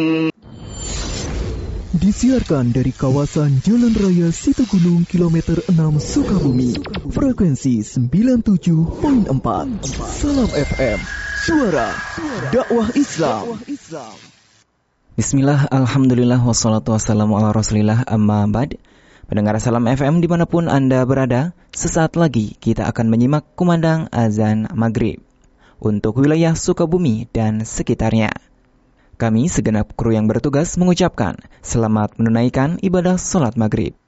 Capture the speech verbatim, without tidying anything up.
Disiarkan dari kawasan Jalan Raya Situgunung kilometer enam Sukabumi, frekuensi sembilan puluh tujuh koma empat. Salam F M, suara dakwah Islam. Bismillah, alhamdulillah, wassalatu wassalamu ala rasulillah, amma ba'd. Pendengar Salam F M dimanapun Anda berada, sesaat lagi kita akan menyimak kumandang azan maghrib untuk wilayah Sukabumi dan sekitarnya. Kami segenap kru yang bertugas mengucapkan selamat menunaikan ibadah sholat maghrib.